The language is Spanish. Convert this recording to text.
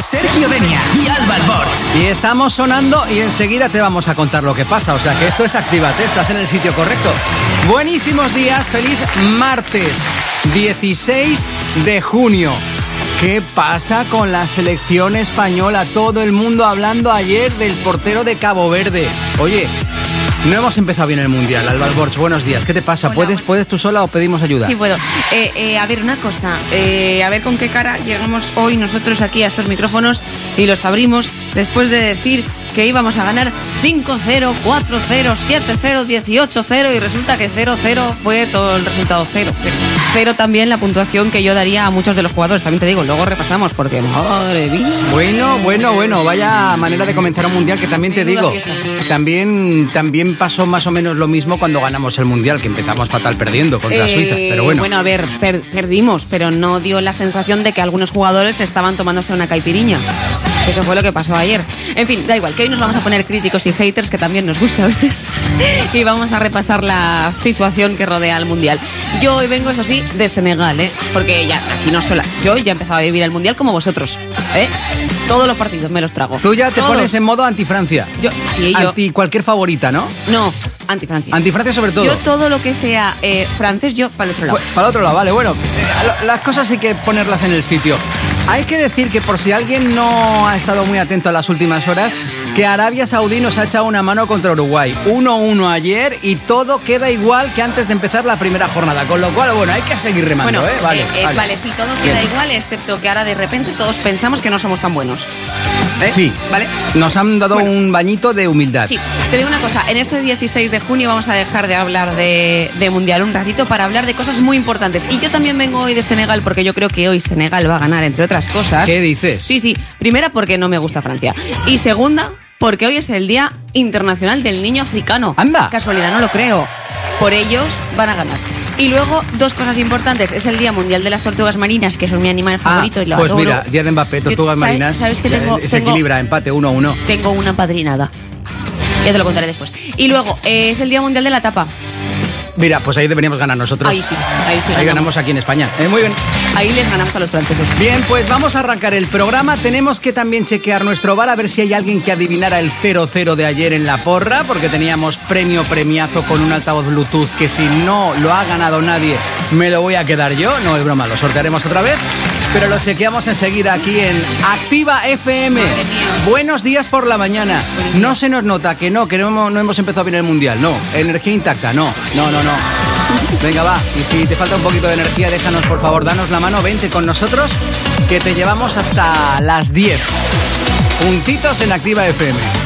Sergio Denia y Alba Albort. Y estamos sonando y enseguida te vamos a contar lo que pasa. O sea que esto es Actívate, estás en el sitio correcto. Buenísimos días, feliz martes 16 de junio. ¿Qué pasa con la selección española? Todo el mundo hablando ayer del portero de Cabo Verde. Oye, no hemos empezado bien el Mundial. Alba Albort, buenos días. ¿Qué te pasa? Hola, ¿Puedes tú sola o pedimos ayuda? Sí, puedo. A ver, una cosa. A ver con qué cara llegamos hoy nosotros aquí a estos micrófonos y los abrimos después de decir que íbamos a ganar 5-0, 4-0, 7-0, 18-0 y resulta que 0-0 fue todo el resultado 0. Pero también la puntuación que yo daría a muchos de los jugadores. También te digo, luego repasamos porque madre mía. Bueno, vaya manera de comenzar un Mundial que también te digo. También pasó más o menos lo mismo cuando ganamos el Mundial, que empezamos fatal perdiendo contra Suiza, pero bueno. Bueno, a ver, perdimos, pero no dio la sensación de que algunos jugadores estaban tomándose una caipiriña. Eso fue lo que pasó ayer. En fin, da igual, que hoy nos vamos a poner críticos y haters, que también nos gusta a veces, y vamos a repasar la situación que rodea al Mundial. Yo hoy vengo, eso sí, de Senegal, porque ya aquí no sola. Yo ya he empezado a vivir el Mundial como vosotros, Todos los partidos me los trago. Tú ya te Todos. Pones en modo anti-Francia. Yo. Anti cualquier favorita, ¿no? No, anti-Francia. Anti-Francia sobre todo. Yo todo lo que sea francés, yo para el otro lado. Para el otro lado, vale, bueno. Las cosas hay que ponerlas en el sitio. Hay que decir que por si alguien no ha estado muy atento a las últimas horas, que Arabia Saudí nos ha echado una mano contra Uruguay. 1-1 ayer y todo queda igual que antes de empezar la primera jornada. Con lo cual, bueno, hay que seguir remando, bueno, Vale, sí, todo queda igual, excepto que ahora de repente todos pensamos que no somos tan buenos. Sí, ¿Vale? Nos han dado un bañito de humildad. Sí, te digo una cosa, en este 16 de junio vamos a dejar de hablar de Mundial un ratito para hablar de cosas muy importantes. Y yo también vengo hoy de Senegal porque yo creo que hoy Senegal va a ganar, entre otras cosas. ¿Qué dices? Sí, primera porque no me gusta Francia. Y segunda, porque hoy es el Día Internacional del Niño Africano. ¡Anda! Casualidad, no lo creo. Por ellos van a ganar. Y luego, dos cosas importantes. Es el Día Mundial de las Tortugas Marinas, que son mi animal favorito y lo pues adoro. Mira, Día de Mbappé, Tortugas Marinas. ¿Sabes que se equilibra, empate 1-1. Tengo una padrinada. Ya te lo contaré después. Y luego, es el Día Mundial de la Tapa. Mira, pues ahí deberíamos ganar nosotros. Ahí sí. Ahí ganamos aquí en España. Muy bien. Ahí les ganamos a los franceses. Bien, pues vamos a arrancar el programa. Tenemos que también chequear nuestro bar a ver si hay alguien que adivinara el 0-0 de ayer en la porra, porque teníamos premiazo con un altavoz Bluetooth que si no lo ha ganado nadie, me lo voy a quedar yo. No es broma, lo sortearemos otra vez. Pero lo chequeamos enseguida aquí en Activa FM. Buenos días por la mañana. No se nos nota que no hemos empezado bien el Mundial. No, energía intacta, no. Venga, va. Y si te falta un poquito de energía, déjanos, por favor, danos la mano, vente con nosotros, que te llevamos hasta las 10. Juntitos en Activa FM.